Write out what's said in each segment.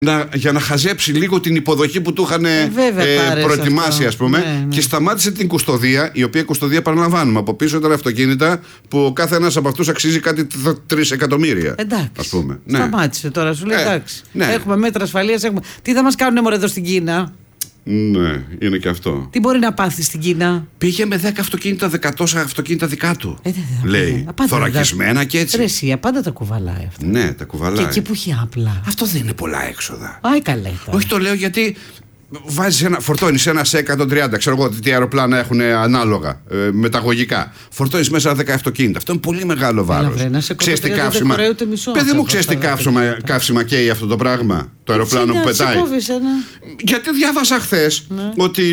για να χαζέψει λίγο την υποδοχή που του είχαν προετοιμάσει, ας πούμε. Ναι. Και σταμάτησε την κουστοδία, η οποία κουστοδία, παραλαμβάνουμε, από πίσω ήταν αυτοκίνητα που ο κάθε ένας από αυτούς αξίζει κάτι 3 εκατομμύρια. Εντάξει. Ας πούμε. Σταμάτησε τώρα, σου λέει εντάξει. Ναι. Έχουμε μέτρα ασφαλείας. Τι θα μας κάνουν μωρέ εδώ στην Κίνα? Ναι, είναι και αυτό. Τι μπορεί να πάθει στην Κίνα? Πήγε με 10 αυτοκίνητα, 100 αυτοκίνητα δικά του. Λέει. Θωρακισμένα και έτσι. Ρεσία, πάντα τα κουβαλάει αυτά. Ναι, τα κουβαλάει. Και εκεί που έχει απλά. Αυτό δεν είναι πολλά έξοδα. Άι καλέ. Όχι, το λέω γιατί φορτώνεις ένα σε 130, ξέρω εγώ τι αεροπλάνα έχουν ανάλογα, μεταγωγικά. Φορτώνεις μέσα 10 αυτοκίνητα. Αυτό είναι πολύ μεγάλο βάρος. Ξέρεις τι καύσιμα. Παιδί μου, ξέρεις τι καύσιμα καίει αυτό το πράγμα, το αεροπλάνο που πετάει? Γιατί διάβασα χθες ότι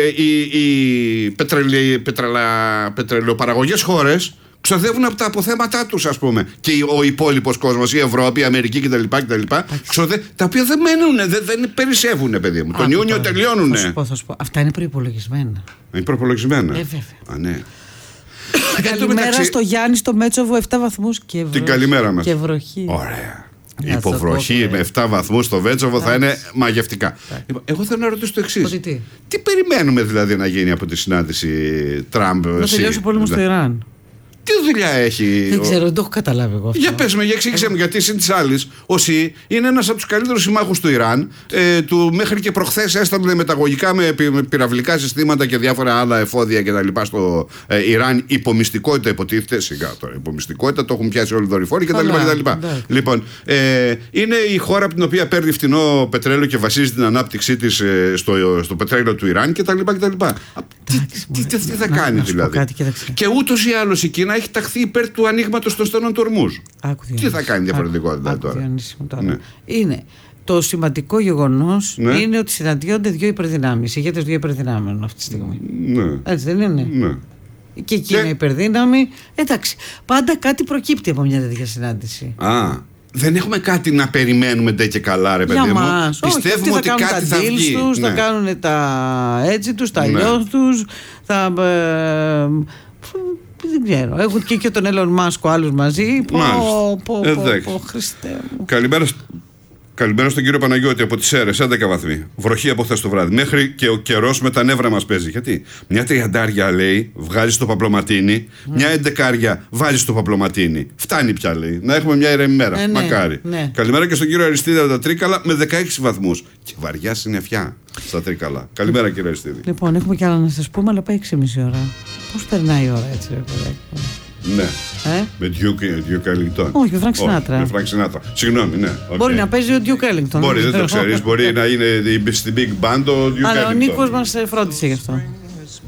οι πετρελαιοπαραγωγές χώρες ξοδεύουν από τα αποθέματά τους, ας πούμε. Και ο υπόλοιπος κόσμος, η Ευρώπη, η Αμερική κτλ. Τα οποία δεν μένουν, δεν περισσεύουν, παιδί μου. Τον Ιούνιο τελειώνουν. Θα σου πω. Αυτά είναι προϋπολογισμένα. Είναι προϋπολογισμένα. Βέβαια. Α, ναι. Καλημέρα στο Γιάννη στο Μέτσοβο, 7 βαθμούς και βροχή. Την καλημέρα μας. Και βροχή. Ωραία. Η υποβροχή με 7 βαθμούς στο Βέτσοβο θα είναι μαγευτικά. Εγώ θέλω να ρωτήσω το εξής. Τι περιμένουμε δηλαδή να γίνει από τη συνάντηση Τραμπ? Να τελειώσει ο πόλεμος στο Ιράν. Τι δουλειά έχει? Δεν ξέρω, δεν το έχω καταλάβει εγώ αυτό. Για πες με, για εξήγησέ μου, γιατί συν της άλλης ο ΣΥ είναι ένας από τους καλύτερους συμμάχους του Ιράν. Μέχρι και προχθές έστελνε μεταγωγικά με πυραυλικά συστήματα και διάφορα άλλα εφόδια κτλ. Στο Ιράν. Υπομυστικότητα υποτίθεται. Σιγά τώρα. Υπομυστικότητα το έχουν πιάσει όλοι οι δορυφόροι κτλ. Λοιπόν, είναι η χώρα από την οποία παίρνει φτηνό πετρέλαιο και βασίζει την ανάπτυξή της στο πετρέλαιο του Ιράν κτλ. Τι θα κάνει δηλαδή? Και ούτως ή άλλως η Κίνα έχει ταχθεί υπέρ του ανοίγματος των στενών του Ορμούζ. Τι θα κάνει διαφορετικότητα τώρα? Ναι. Είναι το σημαντικό γεγονός είναι ότι συναντιόνται δύο υπερδυνάμεις, ηγέτες δύο υπερδυνάμεων αυτή τη στιγμή. Ναι. Έτσι δεν είναι? Ναι. Και η Κίνα υπερδύναμη. Εντάξει, πάντα κάτι προκύπτει από μια τέτοια συνάντηση. Δεν έχουμε κάτι να περιμένουμε ντε και καλά, ρε παιδί μου. Πιστεύουμε ότι κάτι θα βγει. Θα κάνουν τα έτσι τους, τα αλλιώς τους. Δεν ξέρω. Έχουν και τον Έλλον Μάσκο άλλους μαζί. Χριστέ μου. Καλημέρα στον κύριο Παναγιώτη από τις Σέρρες, 11 βαθμοί. Βροχή από χθες το βράδυ. Μέχρι και ο καιρός με τα νεύρα μας παίζει. Γιατί μια 30 λέει, βγάζει το παπλωματίνι, μια 11 βάζει στο παπλωματίνι. Φτάνει πια, λέει. Να έχουμε μια ηρεμή μέρα. Μακάρι. Ναι. Καλημέρα και στον κύριο Αριστίδη από τα Τρίκαλα με 16 βαθμούς. Και βαριά συννεφιά στα Τρίκαλα. Καλημέρα, κύριε Αριστίδη. Λοιπόν, έχουμε κι άλλα να σας πούμε, αλλά πάει 6,5 ώρα. Πώς περνάει η ώρα έτσι, ρε παιδάκι? Ναι. Με Duke Ellington. Όχι, με Φρανκ Σινάτρα. Με Φρανκ Σινάτρα. Συγγνώμη, ναι. Μπορεί να παίζει ο Duke Ellington. Μπορεί, δεν το ξέρεις. Μπορεί να είναι στην Big Band ο Duke Ellington. Αλλά ο Νίκος μας φρόντισε γι' αυτό.